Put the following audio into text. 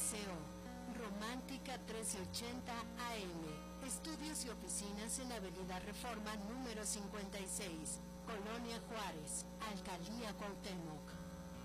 RCO, Romántica 1380 AM. Estudios y oficinas en Avenida Reforma número 56, Colonia Juárez, Alcaldía Cuauhtémoc.